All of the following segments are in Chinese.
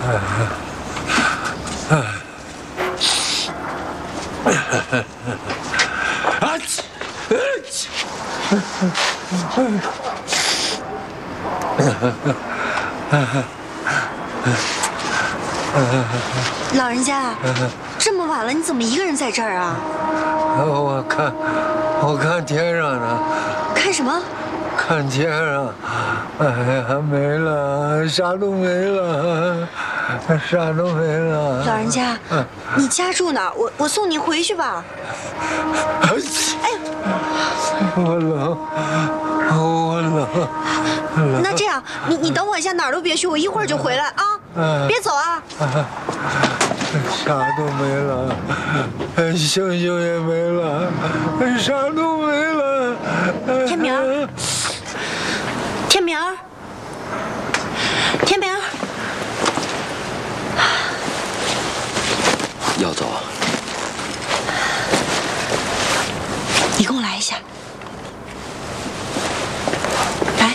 老人家，这么晚了，你怎么一个人在这儿啊？ 我看天上呢。 看什么？ 看天上，哎呀，没了，啥都没了，啥都没了。 老人家，你家住哪儿？我送你回去吧。哎呀， 我冷。 那这样，你等我一下，哪儿都别去，我一会儿就回来啊！别走啊！ 啥都没了，星星也没了，啥都没了。 天明儿，天明儿，天明儿， 要走？ 你跟我来一下。来。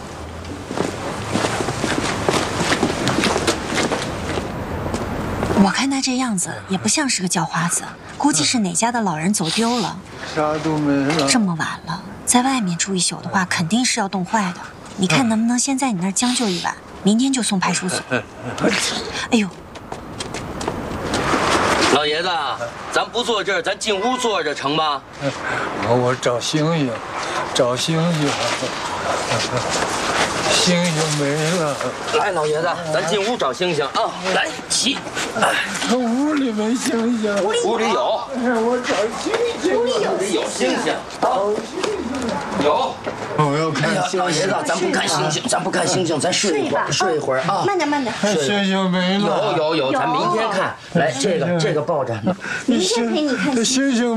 我看他这样子也不像是个叫花子，估计是哪家的老人走丢了。 啥都没了。 这么晚了，在外面住一宿的话，肯定是要冻坏的。你看能不能先在你那儿将就一晚，明天就送派出所。哎呦， 老爷子，咱不坐这儿，咱进屋坐着成吗？ 我找星星，找星星。星星没了。 来，老爷子，咱进屋找星星啊！来，起。 屋里没星星。 屋里有。 我找星星。 屋里有星星。有。 我要看星星。 老爷子，咱不看星星，咱不看星星，咱睡一会儿，睡一会儿啊。 慢点，慢点。 星星没了。 有，咱明天看。来，这个抱着。 明天陪你看星星。